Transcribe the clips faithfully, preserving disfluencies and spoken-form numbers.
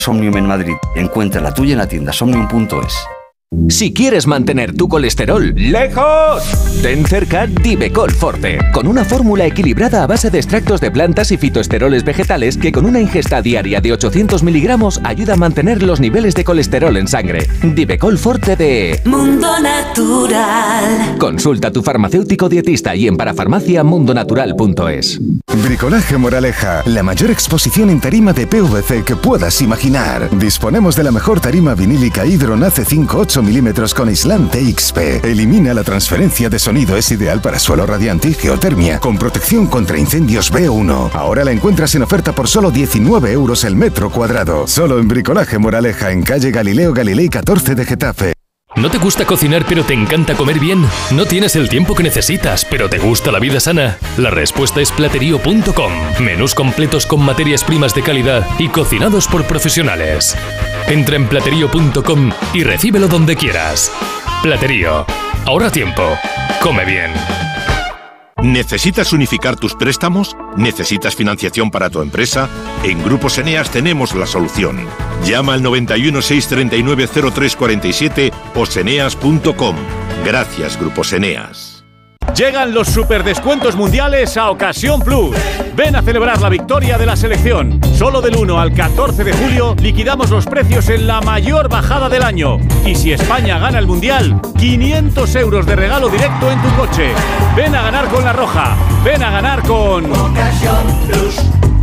Somnium en Madrid. Encuentra la tuya en la tienda somnium punto es. Si quieres mantener tu colesterol lejos, ten cerca Divecol Forte, con una fórmula equilibrada a base de extractos de plantas y fitoesteroles vegetales que con una ingesta diaria de ochocientos miligramos ayuda a mantener los niveles de colesterol en sangre. Divecol Forte de Mundo Natural. Consulta a tu farmacéutico dietista y en parafarmacia mundo natural punto es. Bricolaje Moraleja, la mayor exposición en tarima de P V C que puedas imaginar. Disponemos de la mejor tarima vinílica Hydron A C cinco ocho milímetros con aislante X P. Elimina la transferencia de sonido, es ideal para suelo radiante y geotermia, con protección contra incendios B uno. Ahora la encuentras en oferta por solo diecinueve euros el metro cuadrado. Solo en Bricolaje Moraleja, en calle Galileo Galilei catorce de Getafe. ¿No te gusta cocinar pero te encanta comer bien? ¿No tienes el tiempo que necesitas pero te gusta la vida sana? La respuesta es platerío punto com. Menús completos con materias primas de calidad y cocinados por profesionales. Entra en platerío punto com y recíbelo donde quieras. Platerío. Ahorra tiempo. Come bien. ¿Necesitas unificar tus préstamos? ¿Necesitas financiación para tu empresa? En Grupos Eneas tenemos la solución. Llama al noventa y uno, seiscientos treinta y nueve, cero tres cuarenta y siete o seneas punto com. Gracias, Grupos Eneas. Llegan los superdescuentos mundiales a Ocasión Plus. Ven a celebrar la victoria de la selección. Solo del uno al catorce de julio liquidamos los precios en la mayor bajada del año. Y si España gana el mundial, quinientos euros de regalo directo en tu coche. Ven a ganar con La Roja. Ven a ganar con Ocasión Plus.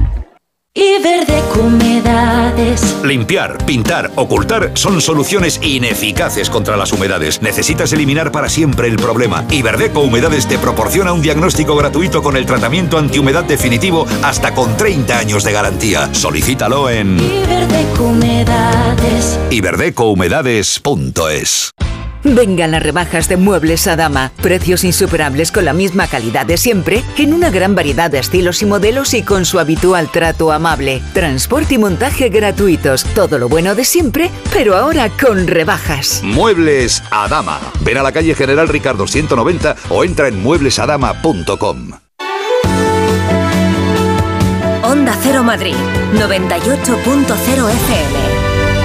Iberdeco Humedades. Limpiar, pintar, ocultar son soluciones ineficaces contra las humedades. Necesitas eliminar para siempre el problema. Iberdeco Humedades te proporciona un diagnóstico gratuito con el tratamiento antihumedad definitivo hasta con treinta años de garantía. Solicítalo en Iberdeco Humedades. iberdeco humedades punto es. Vengan las rebajas de Muebles Adama. Precios insuperables con la misma calidad de siempre, en una gran variedad de estilos y modelos y con su habitual trato amable. Transporte y montaje gratuitos. Todo lo bueno de siempre, pero ahora con rebajas. Muebles Adama. Ven a la calle General Ricardo ciento noventa o entra en muebles adama punto com. Onda Cero Madrid, noventa y ocho punto cero F M.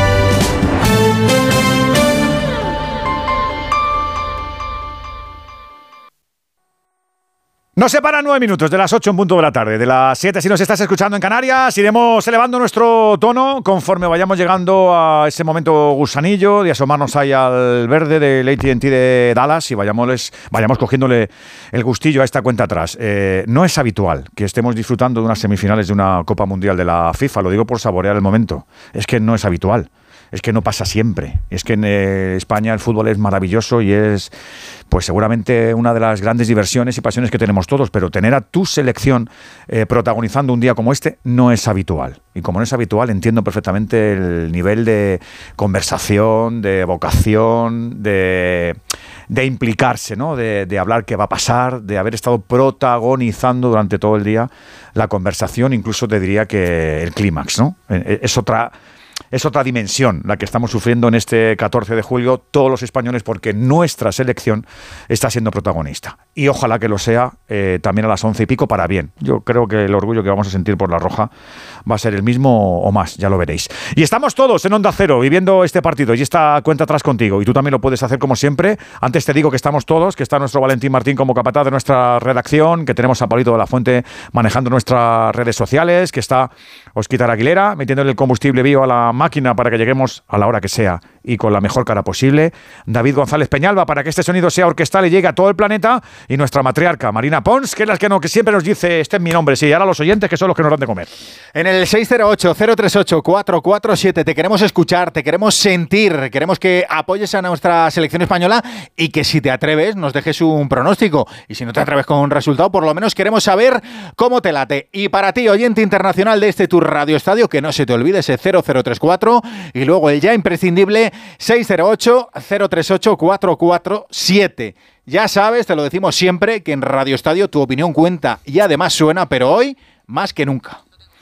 Nos separan nueve minutos de las ocho en punto de la tarde, de las siete si nos estás escuchando en Canarias. Iremos elevando nuestro tono conforme vayamos llegando a ese momento gusanillo de asomarnos ahí al verde del A T and T de Dallas y vayamos, vayamos cogiéndole el gustillo a esta cuenta atrás. Eh, no es habitual que estemos disfrutando de unas semifinales de una Copa Mundial de la FIFA, lo digo por saborear el momento. Es que no es habitual. Es que no pasa siempre. Es que en eh, España el fútbol es maravilloso y es, pues seguramente una de las grandes diversiones y pasiones que tenemos todos, pero tener a tu selección eh, protagonizando un día como este no es habitual. Y como no es habitual, entiendo perfectamente el nivel de conversación, de vocación, de, de implicarse, ¿no? De, de hablar qué va a pasar, de haber estado protagonizando durante todo el día la conversación, incluso te diría que el clímax, ¿no? Es otra... Es otra dimensión la que estamos sufriendo en este catorce de julio todos los españoles porque nuestra selección está siendo protagonista. Y ojalá que lo sea eh, también a las once y pico para bien. Yo creo que el orgullo que vamos a sentir por La Roja va a ser el mismo o más, ya lo veréis. Y estamos todos en Onda Cero viviendo este partido y esta cuenta atrás contigo. Y tú también lo puedes hacer como siempre. Antes te digo que estamos todos, que está nuestro Valentín Martín como capataz de nuestra redacción, que tenemos a Pablito de la Fuente manejando nuestras redes sociales, que está Osquitar Aguilera metiéndole el combustible bio a la máquina para que lleguemos a la hora que sea y con la mejor cara posible. David González Peñalba para que este sonido sea orquestal y llegue a todo el planeta. Y nuestra matriarca Marina Pons, que es la que, no, que siempre nos dice, este es mi nombre, sí, y ahora los oyentes que son los que nos dan de comer. En el seis cero ocho, cero tres ocho, cuatro cuatro siete te queremos escuchar, te queremos sentir, queremos que apoyes a nuestra selección española y que si te atreves nos dejes un pronóstico. Y si no te atreves con un resultado, por lo menos queremos saber cómo te late. Y para ti, oyente internacional de este tu Radio Estadio, que no se te olvide ese cero cero tres cuatro y luego el ya imprescindible seis cero ocho, cero tres ocho, cuatro cuatro siete. Ya sabes, te lo decimos siempre, que en Radio Estadio tu opinión cuenta y además suena, pero hoy más que nunca.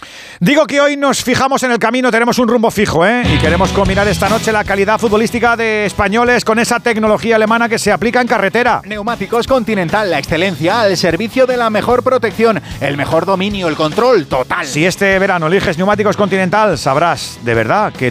Digo que hoy nos fijamos en el camino, tenemos un rumbo fijo, ¿eh? Y queremos combinar esta noche la calidad futbolística de españoles con esa tecnología alemana que se aplica en carretera. Neumáticos Continental, la excelencia al servicio de la mejor protección, el mejor dominio, el control total. Si este verano eliges Neumáticos Continental, sabrás de verdad que